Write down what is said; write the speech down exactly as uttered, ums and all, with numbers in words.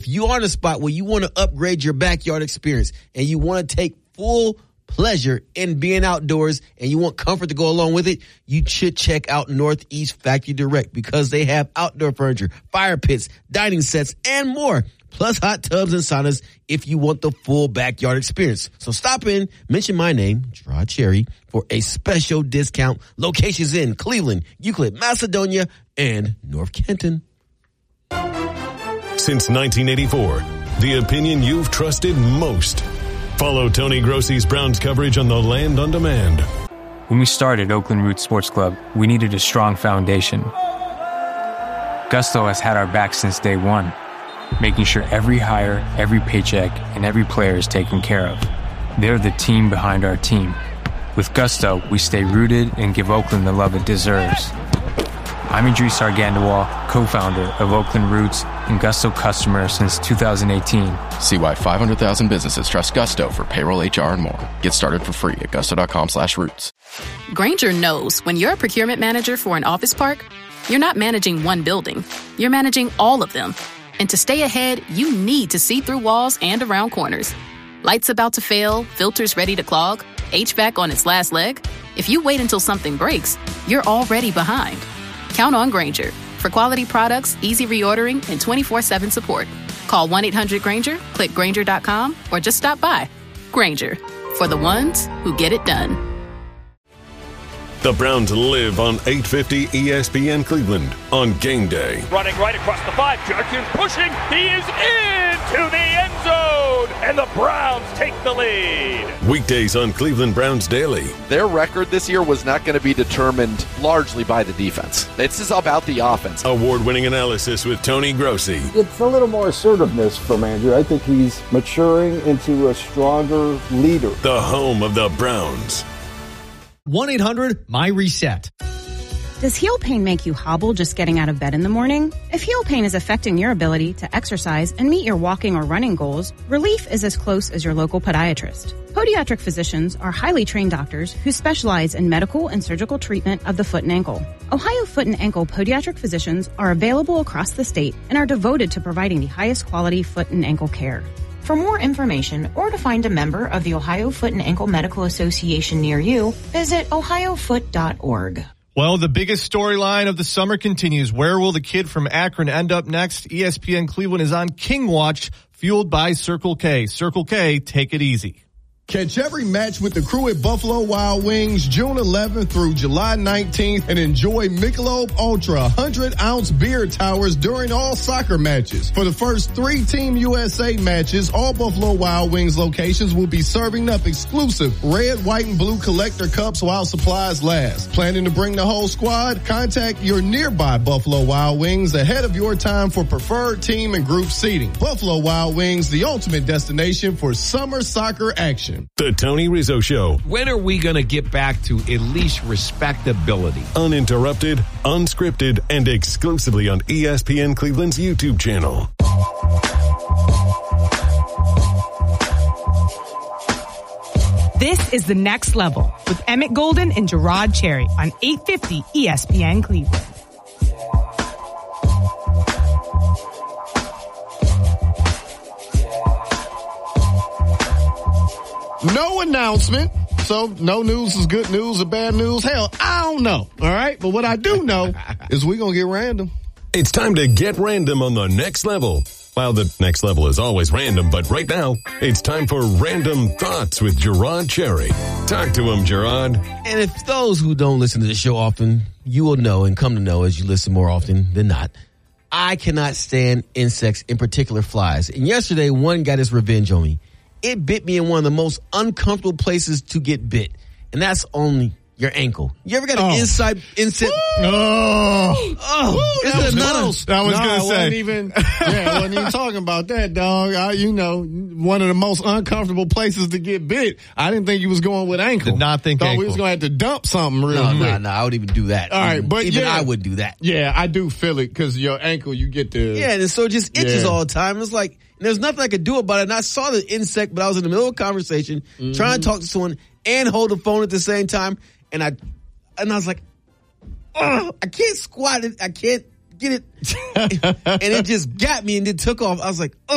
you are in a spot where you want to upgrade your backyard experience and you want to take full pleasure in being outdoors and you want comfort to go along with it, you should check out Northeast Factory Direct because they have outdoor furniture, fire pits, dining sets, and more. Plus hot tubs and saunas if you want the full backyard experience. So stop in, mention my name, Gerard Cherry, for a special discount. Locations in Cleveland, Euclid, Macedonia, and North Canton. Since nineteen eighty-four, the opinion you've trusted most. Follow Tony Grossi's Browns coverage on The Land on Demand. When we started Oakland Roots Sports Club, we needed a strong foundation. Gusto has had our back since day one, making sure every hire, every paycheck, and every player is taken care of. They're the team behind our team. With Gusto, we stay rooted and give Oakland the love it deserves. I'm Idris Argandawal, co-founder of Oakland Roots and Gusto customer since two thousand eighteen. See why five hundred thousand businesses trust Gusto for payroll, H R, and more. Get started for free at gusto.com slash roots. Grainger knows when you're a procurement manager for an office park, you're not managing one building. You're managing all of them. And to stay ahead, you need to see through walls and around corners. Lights about to fail, filters ready to clog, H V A C on its last leg. If you wait until something breaks, you're already behind. Count on Grainger for quality products, easy reordering, and twenty-four seven support. Call one eight hundred Grainger, click Grainger dot com, or just stop by. Grainger, for the ones who get it done. The Browns live on eight fifty E S P N Cleveland on game day. Running right across the five, Jerkins pushing, he is into the end zone, and the Browns take the lead. Weekdays on Cleveland Browns Daily. Their record this year was not going to be determined largely by the defense. It's just about the offense. Award-winning analysis with Tony Grossi. It's a little more assertiveness from Andrew. I think he's maturing into a stronger leader. The home of the Browns. one eight hundred my reset. Does heel pain make you hobble just getting out of bed in the morning? If heel pain is affecting your ability to exercise and meet your walking or running goals, relief is as close as your local podiatrist. Podiatric physicians are highly trained doctors who specialize in medical and surgical treatment of the foot and ankle. Ohio Foot and Ankle Podiatric physicians are available across the state and are devoted to providing the highest quality foot and ankle care. For more information or to find a member of the Ohio Foot and Ankle Medical Association near you, visit ohio foot dot org. Well, the biggest storyline of the summer continues. Where will the kid from Akron end up next? E S P N Cleveland is on King Watch, fueled by Circle K. Circle K, take it easy. Catch every match with the crew at Buffalo Wild Wings June eleventh through July nineteenth and enjoy Michelob Ultra one hundred ounce beer towers during all soccer matches. For the first three Team U S A matches, all Buffalo Wild Wings locations will be serving up exclusive red, white, and blue collector cups while supplies last. Planning to bring the whole squad? Contact your nearby Buffalo Wild Wings ahead of your time for preferred team and group seating. Buffalo Wild Wings, the ultimate destination for summer soccer action. The Tony Rizzo Show. When are we going to get back to at least respectability? Uninterrupted, unscripted, and exclusively on E S P N Cleveland's YouTube channel. This is The Next Level with Emmett Golden and Gerard Cherry on eight fifty E S P N Cleveland. No announcement, so no news is good news or bad news. Hell, I don't know, all right? But what I do know is we're going to get random. It's time to get random on The Next Level. Well, the next level is always random, but right now, it's time for Random Thoughts with Gerard Cherry. Talk to him, Gerard. And if those who don't listen to the show often, you will know and come to know as you listen more often than not, I cannot stand insects, in particular flies. And yesterday, one got his revenge on me. It bit me in one of the most uncomfortable places to get bit, and that's on your ankle. You ever got an oh. inside insect? Oh, oh, that was close. I was no, gonna I say, wasn't even, yeah, I wasn't even talking about that, dog. I, you know, one of the most uncomfortable places to get bit. I didn't think you was going with ankle. Did not think Thought ankle. we was gonna have to dump something real no, quick. No, no, I would even do that. All right, even, but even yeah, I would do that. Yeah, I do feel it because your ankle, you get the yeah, and so it just itches yeah. all the time. It's like there's nothing I could do about it. And I saw the insect, but I was in the middle of a conversation mm-hmm. trying to talk to someone and hold the phone at the same time, and I. And I was like, oh, I can't squat it. I can't get it. And it just got me and it took off. I was like, oh.